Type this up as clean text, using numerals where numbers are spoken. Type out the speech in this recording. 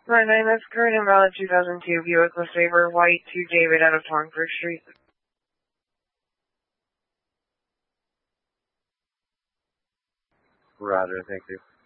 My name is Corinne Invalid 2002 Buick LeSabre White to David out of Torringford Street. Roger, thank you.